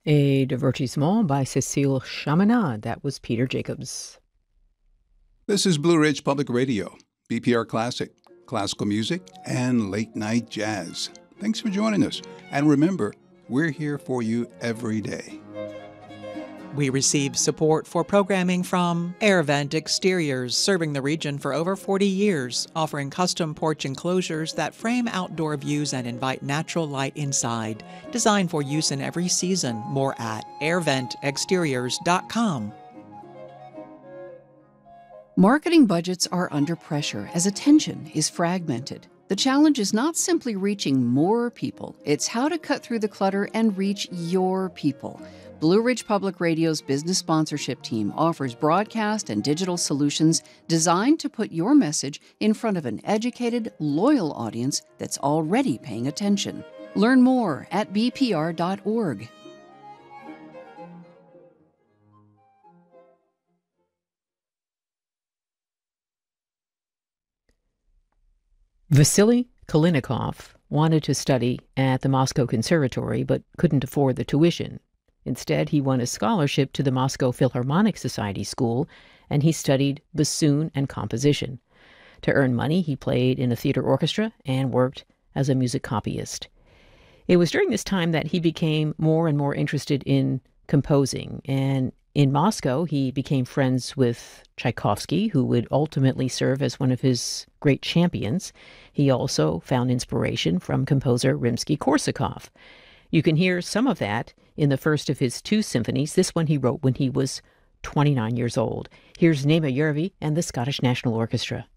A divertissement by Cécile Chaminade. That was Peter Jacobs. This is Blue Ridge Public Radio, BPR Classic, classical music, and late night jazz. Thanks for joining us. And remember, we're here for you every day. We receive support for programming from AirVent Exteriors, serving the region for over 40 years, offering custom porch enclosures that frame outdoor views and invite natural light inside. Designed for use in every season. More at airventexteriors.com. Marketing budgets are under pressure as attention is fragmented. The challenge is not simply reaching more people, it's how to cut through the clutter and reach your people. Blue Ridge Public Radio's business sponsorship team offers broadcast and digital solutions designed to put your message in front of an educated, loyal audience that's already paying attention. Learn more at bpr.org. Vasily Kalinikov wanted to study at the Moscow Conservatory but couldn't afford the tuition. Instead, he won a scholarship to the Moscow Philharmonic Society School, and he studied bassoon and composition. To earn money, he played in a theater orchestra and worked as a music copyist. It was during this time that he became more and more interested in composing, and in Moscow, he became friends with Tchaikovsky, who would ultimately serve as one of his great champions. He also found inspiration from composer Rimsky-Korsakov. You can hear some of that in the first of his two symphonies. This one he wrote when he was 29 years old. Here's Nema Järvi and the Scottish National Orchestra.